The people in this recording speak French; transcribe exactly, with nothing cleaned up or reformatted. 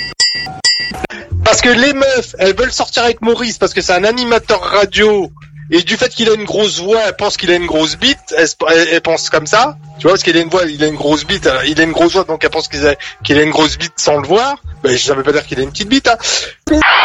Parce que les meufs, elles veulent sortir avec Maurice parce que c'est un animateur radio. Et du fait qu'il a une grosse voix, elles pensent qu'il a une grosse bite. Elles, elles, elles pensent comme ça. Tu vois, parce qu'il a une voix, il a une grosse bite. Il a une grosse voix, donc elles pensent qu'il a, qu'il a une grosse bite sans le voir. Ben, ça veut pas dire qu'il a une petite bite, hein.